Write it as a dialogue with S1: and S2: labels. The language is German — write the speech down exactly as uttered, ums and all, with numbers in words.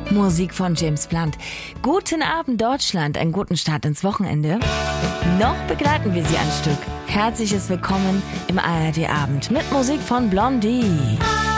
S1: Musik von James Blunt. Guten Abend Deutschland, einen guten Start ins Wochenende. Noch begleiten wir Sie ein Stück. Herzliches Willkommen im A R D-Abend mit Musik von Blondie.